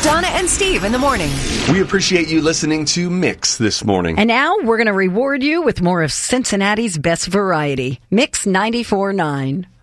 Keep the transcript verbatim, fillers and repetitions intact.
Donna and Steve in the morning. We appreciate you listening to Mix this morning. And now we're going to reward you with more of Cincinnati's best variety. Mix ninety-four point nine.